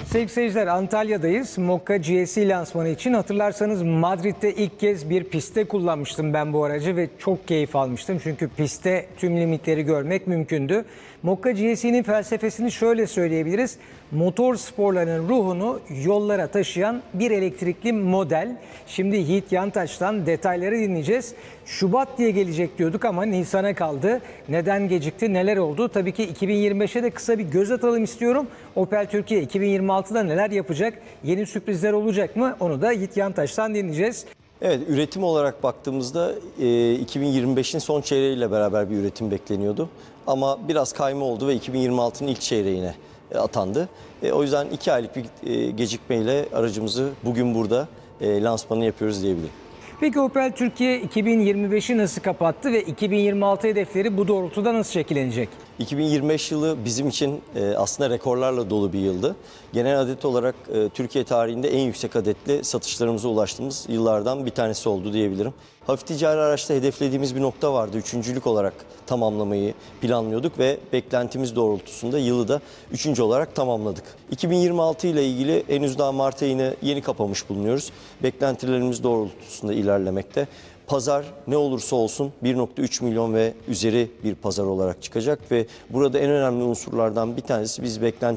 Sevgili seyirciler, Antalya'dayız. Mokka GSE lansmanı için hatırlarsanız Madrid'de ilk kez bir pistte kullanmıştım ben bu aracı ve çok keyif almıştım. Çünkü pistte tüm limitleri görmek mümkündü. Mokka GSE'nin felsefesini şöyle söyleyebiliriz. Motor sporlarının ruhunu yollara taşıyan bir elektrikli model. Şimdi Yiğit Yantaç'tan detayları dinleyeceğiz. Şubat diye gelecek diyorduk ama Nisan'a kaldı. Neden gecikti, neler oldu? Tabii ki 2025'e de kısa bir göz atalım istiyorum. Opel Türkiye 2026'da neler yapacak? Yeni sürprizler olacak mı? Onu da Yiğit Yantaç'tan dinleyeceğiz. Evet, üretim olarak baktığımızda 2025'in son çeyreğiyle beraber bir üretim bekleniyordu. Ama biraz kayma oldu ve 2026'nın ilk çeyreğine atandı. O yüzden 2 aylık bir gecikmeyle aracımızı bugün burada lansmanını yapıyoruz diyebilirim. Peki Opel Türkiye 2025'i nasıl kapattı ve 2026 hedefleri bu doğrultuda nasıl şekillenecek? 2025 yılı bizim için aslında rekorlarla dolu bir yıldı. Genel adet olarak Türkiye tarihinde en yüksek adetli satışlarımıza ulaştığımız yıllardan bir tanesi oldu diyebilirim. Hafif ticari araçta hedeflediğimiz bir nokta vardı. Üçüncülük olarak tamamlamayı planlıyorduk ve beklentimiz doğrultusunda yılı da üçüncü olarak tamamladık. 2026 ile ilgili henüz daha Mart ayını yeni kapamış bulunuyoruz. Beklentilerimiz doğrultusunda ilerlemekte. Pazar ne olursa olsun 1,3 milyon ve üzeri bir pazar olarak çıkacak ve burada en önemli unsurlardan bir tanesi biz beklenti